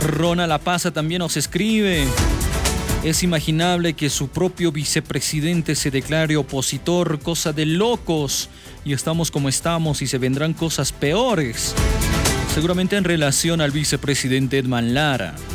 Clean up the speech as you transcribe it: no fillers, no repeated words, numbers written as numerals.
Rona La Paza también nos escribe: es imaginable que su propio vicepresidente se declare opositor, cosa de locos, y estamos como estamos y se vendrán cosas peores. Seguramente en relación al vicepresidente Edman Lara.